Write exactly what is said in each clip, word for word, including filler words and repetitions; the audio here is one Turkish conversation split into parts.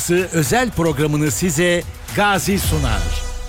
Kupası özel programını size Gazi sunar.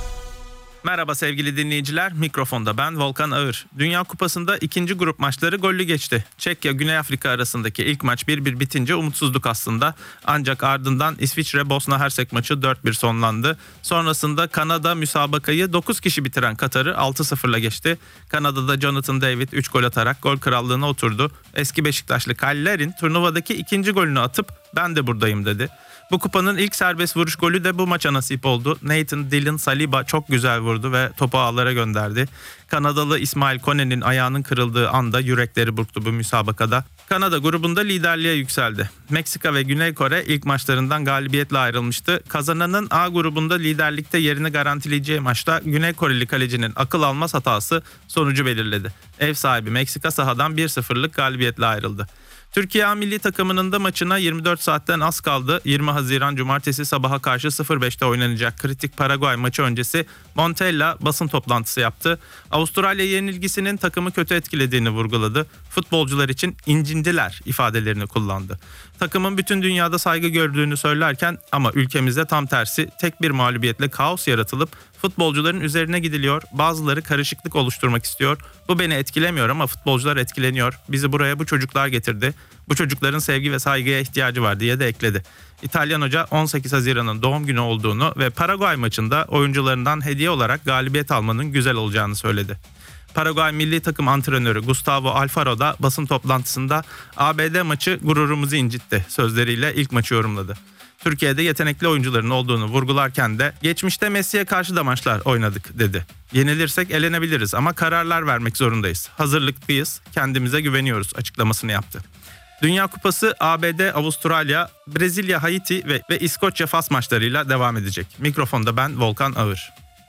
Merhaba sevgili dinleyiciler, mikrofonda ben Volkan Ağır. Dünya Kupası'nda ikinci grup maçları gollü geçti. Çekya Güney Afrika arasındaki ilk maç bir bir bitince umutsuzluk aslında. Ancak ardından İsviçre Bosna Hersek maçı dört bir sonlandı. Sonrasında Kanada müsabakayı dokuz kişi bitiren Katar'ı altı sıfırla geçti. Kanada'da Jonathan David üç gol atarak gol krallığına oturdu. Eski Beşiktaşlı Kaller'in turnuvadaki ikinci golünü atıp ben de buradayım dedi. Bu kupanın ilk serbest vuruş golü de bu maça nasip oldu. Nathan Dylan Saliba çok güzel vurdu ve topu ağlara gönderdi. Kanadalı İsmail Kone'nin ayağının kırıldığı anda yürekleri burktu bu müsabakada. Kanada grubunda liderliğe yükseldi. Meksika ve Güney Kore ilk maçlarından galibiyetle ayrılmıştı. Kazananın A grubunda liderlikte yerini garantileyeceği maçta Güney Koreli kalecinin akıl almaz hatası sonucu belirledi. Ev sahibi Meksika sahadan bir sıfırlık galibiyetle ayrıldı. Türkiye A milli takımının da maçına yirmi dört saatten az kaldı. yirmi Haziran Cumartesi sabaha karşı sıfır beşte oynanacak kritik Paraguay maçı öncesi Montella basın toplantısı yaptı. Avustralya yenilgisinin takımı kötü etkilediğini vurguladı. Futbolcular için incindiler ifadelerini kullandı. Takımın bütün dünyada saygı gördüğünü söylerken ama ülkemizde tam tersi tek bir mağlubiyetle kaos yaratılıp futbolcuların üzerine gidiliyor. Bazıları karışıklık oluşturmak istiyor. Bu beni etkilemiyor ama futbolcular etkileniyor. Bizi buraya bu çocuklar getirdi. Bu çocukların sevgi ve saygıya ihtiyacı var diye de ekledi. İtalyan hoca on sekiz Haziran'ın doğum günü olduğunu ve Paraguay maçında oyuncularından hediye olarak galibiyet almanın güzel olacağını söyledi. Paraguay milli takım antrenörü Gustavo Alfaro da basın toplantısında A B D maçı gururumuzu incitti sözleriyle ilk maçı yorumladı. Türkiye'de yetenekli oyuncuların olduğunu vurgularken de geçmişte Messi'ye karşı da maçlar oynadık dedi. Yenilirsek elenebiliriz ama kararlar vermek zorundayız. Hazırlıklıyız, kendimize güveniyoruz açıklamasını yaptı. Dünya Kupası A B D, Avustralya, Brezilya, Haiti ve, ve İskoçya Fas maçlarıyla devam edecek. Mikrofonda ben Volkan Ağır.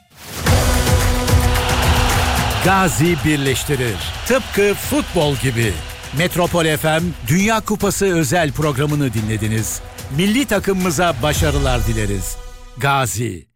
Gazi birleştirir. Tıpkı futbol gibi. Metropol F M Dünya Kupası özel programını dinlediniz. Milli takımımıza başarılar dileriz. Gazi.